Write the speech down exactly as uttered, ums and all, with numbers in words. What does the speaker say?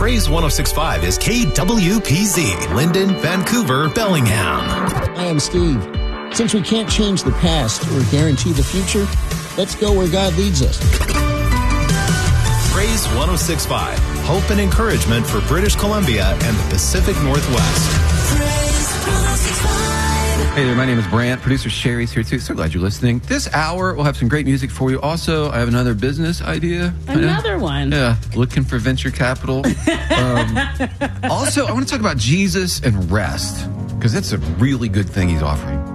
Praise one oh six point five is K W P Z, Linden, Vancouver, Bellingham. I am Steve. Since we can't change the past or guarantee the future, let's go where God leads us. Praise one oh six point five, hope and encouragement for British Columbia and the Pacific Northwest. Praise one oh six point five. Hey there, my name is Brant. Producer Sherry's here too. So glad you're listening. This hour, we'll have some great music for you. Also, I have another business idea. Another one. Yeah, looking for venture capital. um, also, I want to talk about Jesus and rest, because that's a really good thing he's offering.